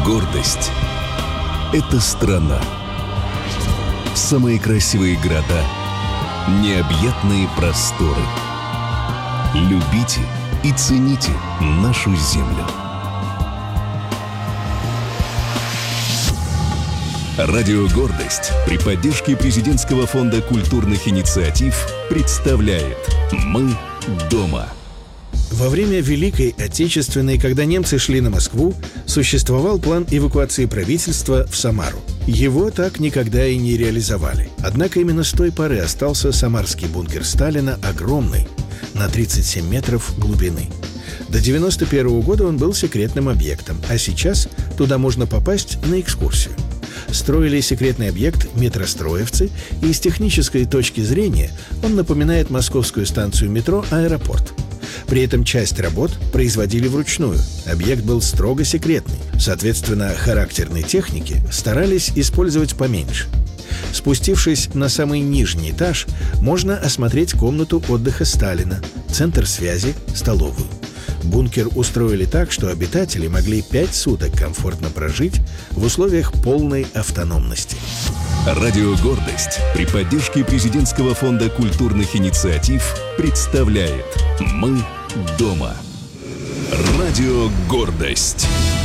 Гордость — это страна. Самые красивые города, необъятные просторы. Любите и цените нашу землю. Радио «Гордость» при поддержке Президентского фонда культурных инициатив представляет «Мы дома». Во время Великой Отечественной, когда немцы шли на Москву, существовал план эвакуации правительства в Самару. Его так никогда и не реализовали. Однако именно с той поры остался самарский бункер Сталина огромный, на 37 метров глубины. До 1991 года он был секретным объектом, а сейчас туда можно попасть на экскурсию. Строили секретный объект метростроевцы, и с технической точки зрения он напоминает московскую станцию метро «Аэропорт». При этом часть работ производили вручную. Объект был строго секретный. Соответственно, характерной техники старались использовать поменьше. Спустившись на самый нижний этаж, можно осмотреть комнату отдыха Сталина, центр связи, столовую. Бункер устроили так, что обитатели могли 5 суток комфортно прожить в условиях полной автономности. Радио «Гордость» при поддержке Президентского фонда культурных инициатив представляет «Мы дома». Радио «Гордость».